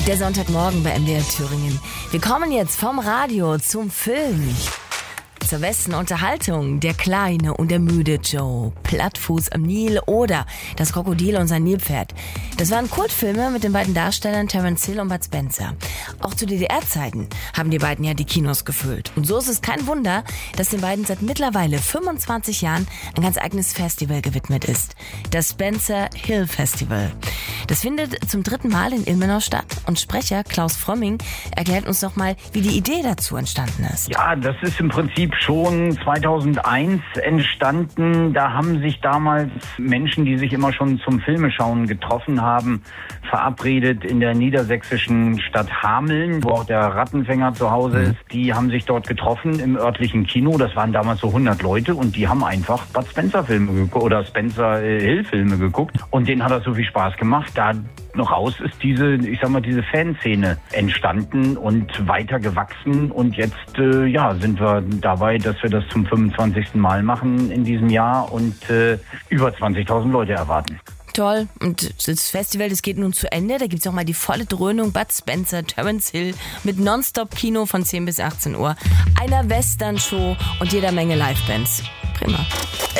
Der Sonntagmorgen bei MDR Thüringen. Wir kommen jetzt vom Radio zum Film. Zur besten Unterhaltung, Der Kleine und der müde Joe, Plattfuß am Nil oder Das Krokodil und sein Nilpferd. Das waren Kultfilme mit den beiden Darstellern Terence Hill und Bud Spencer. Auch zu DDR-Zeiten haben die beiden ja die Kinos gefüllt. Und so ist es kein Wunder, dass den beiden seit mittlerweile 25 Jahren ein ganz eigenes Festival gewidmet ist. Das Spencer Hill Festival. Das findet zum 3. Mal in Ilmenau statt. Und Sprecher Klaus Frömming erklärt uns nochmal, wie die Idee dazu entstanden ist. Ja, das ist im Prinzip schon 2001 entstanden. Da haben sich damals Menschen, die sich immer schon zum Filmeschauen getroffen haben, verabredet in der niedersächsischen Stadt Hameln, wo auch der Rattenfänger zu Hause ist. Die haben sich dort getroffen im örtlichen Kino. Das waren damals so 100 Leute und die haben einfach Bud Spencer Filme geguckt oder Spencer Hill Filme geguckt. Und denen hat das so viel Spaß gemacht. Da noch raus ist diese Fanszene entstanden und weiter gewachsen. Und jetzt, sind wir dabei, dass wir das zum 25. Mal machen in diesem Jahr und über 20.000 Leute erwarten. Toll. Und das Festival, das geht nun zu Ende. Da gibt es auch mal die volle Dröhnung. Bud Spencer, Terence Hill mit Nonstop-Kino von 10 bis 18 Uhr. Einer Western-Show und jeder Menge Livebands. Prima.